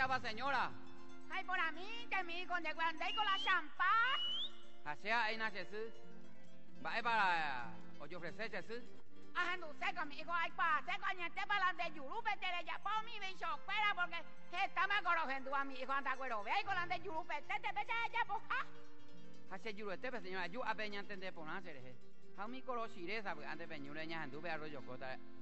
chava señora. Ay, por a mí, que mi hijo de cuando con la champán. Hacia ahí nace su. Va para hoy ofrecerse su. Ah, no sé que mi hijo hay para hacer coñete para la de Yurupe, te ya por mi bicho, espera, porque está más corriendo a mi hijo anda cuero, ve con la de Yurupe, te pesa ya por ja. Hacia Yurupe, señora, yo apenas entendí por nada, seré. How mi coro shireza, porque antes peñuleña anduve arroyo cota.